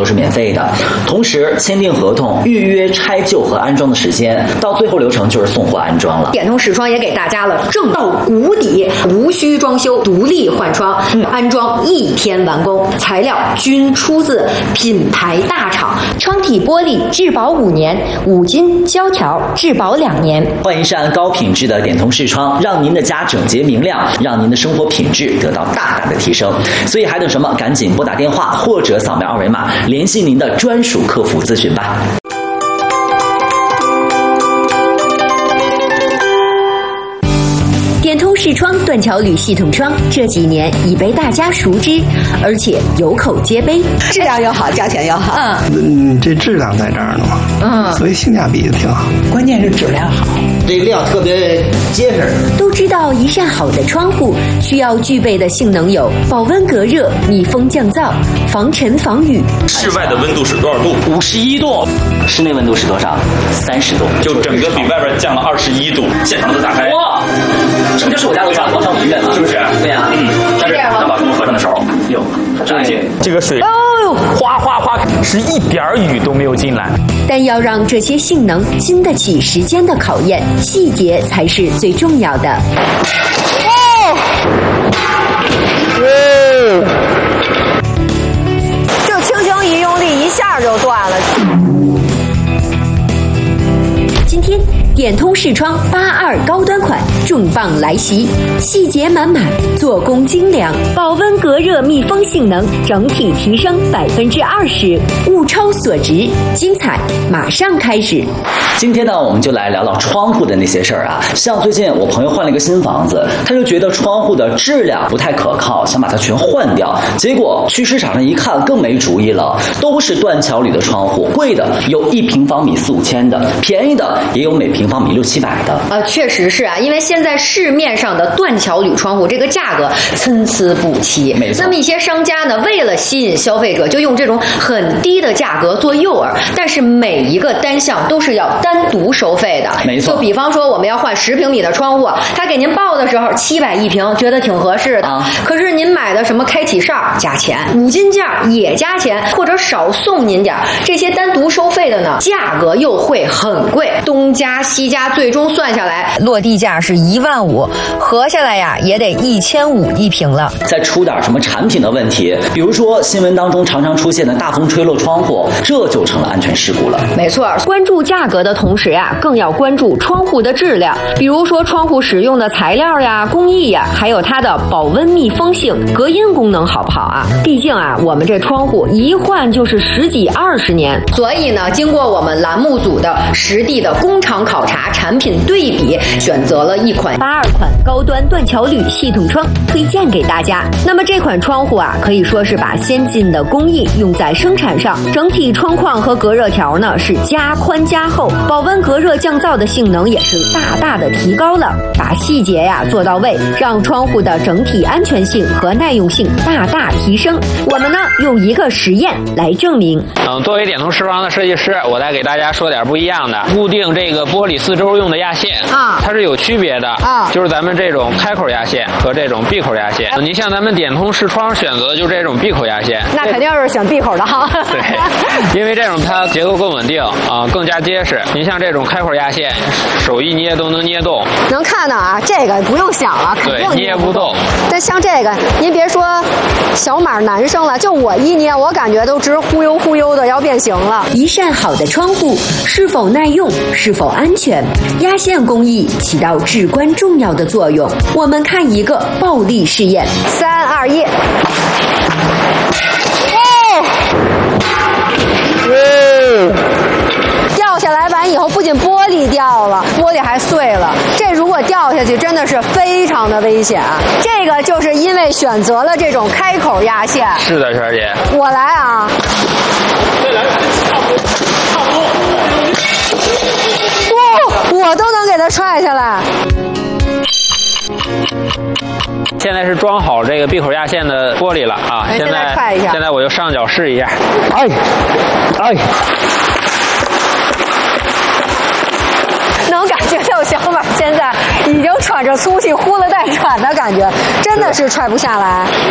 都是免费的。同时签订合同、预约拆旧和安装的时间，到最后流程就是送货安装了。 点通视窗也给大家了正到谷底，无需装修，独立换窗，安装1天完工，材料均出自品牌大厂， 窗体玻璃质保5年，5金胶条质保2年。 换一扇高品质的点通视窗，让您的家整洁明亮，让您的生活品质得到大大的提升。所以还等什么？赶紧拨打电话或者扫描2维码，联系您的专属客服咨询吧。 点通视窗断桥铝系统窗这几年已被大家熟知，而且有口皆碑， 质量又好，价钱又好。 这质量在这儿呢嘛，所以性价比挺好。 关键是质量好， 这料特别结实。 都知道一扇好的窗户需要具备的性能有保温隔热、密封降噪、防尘防雨。 室外的温度是多少度？51度。 室内温度是多少？30度。 就整个比外边降了21度。现场都打开。 哇！这不就是我家楼上广场舞院吗？ 是不是？ 对呀， 但是要把中合上的手，这个水，哗哗哗，是一点雨都没有进来。 但要让这些性能经得起时间的考验，细节才是最重要的。 就轻轻一用力，一下就断了。 今天点通视窗82高端款重磅来袭，细节满满，做工精良，保温隔热密封性能整体提升20%，物超所值，精彩马上开始。 今天呢，我们就来聊聊窗户的那些事儿啊。像最近我朋友换了一个新房子，他就觉得窗户的质量不太可靠，想把它全换掉。结果去市场上一看，更没主意了，都是断桥铝的窗户，贵的有1平方米4、5千的，便宜的也有每平方米600-700的。 确实是啊，因为现在市面上的断桥铝窗户这个价格参差不齐。 没错。 那么一些商家呢，为了吸引消费者，就用这种很低的价格做诱饵，但是每一个单项都是要单独收费的。 没错。 就比方说我们要换10平米的窗户，他给您报的时候700一平，觉得挺合适的。可是您买的什么开体哨加钱，5金件也加钱，或者少送您点，这些单独收费的呢，价格又会很贵，东加西加，最终算下来落地价是15000，合下来呀也得1500一平了。 再出点什么产品的问题，比如说新闻当中常常出现的大风吹落窗户，这就成了安全事故了。 没错，关注价格的同时呀，更要关注窗户的质量，比如说窗户使用的材料呀、工艺呀，还有它的保温密封性、隔音功能好不好啊？毕竟啊，我们这窗户一换就是10几20年，所以呢，经过我们栏目组的实地的工厂考察、产品对比，选择了一款82款高端断桥铝系统窗，推荐给大家。那么这款窗户啊，可以说是把先进的工艺用在生产上，整体窗框和隔热条呢是加宽加厚，保温隔热降噪的性能也是大大的提高了，把细节呀做到位，让窗户的整体安全性和耐用性大大提升。我们呢用一个实验来证明。 作为点通视窗的设计师，我再给大家说点不一样的。固定这个玻璃4周用的压线它是有区别的就是咱们这种开口压线和这种闭口压线。您像咱们点通视窗选择的就是这种闭口压线， 那肯定是选闭口的哈。 对，因为这种它结构更稳定更加结实。您像这种开口压线，手一捏都能捏动。 能看到啊，这个不用想了，肯定捏不动。 但像这个，您别说小码男生了，就我一捏，我感觉都直忽悠忽悠的要变形了。 一扇好的窗户是否耐用，是否安全，压线工艺起到至关重要的作用。我们看一个暴力试验 ，3、2、1。掉下来完以后，不仅玻璃掉了，玻璃还碎了。这如果掉下去，真的是非常的危险。这个就是因为选择了这种开口压线。 是的，璇姐。 我来啊。哇，我都能给它踹下来。 现在是装好这个闭口压线的玻璃了啊！现在我就上脚试一下。 能感觉到小马现在已经喘着粗气、呼了带喘的感觉，真的是踹不下来。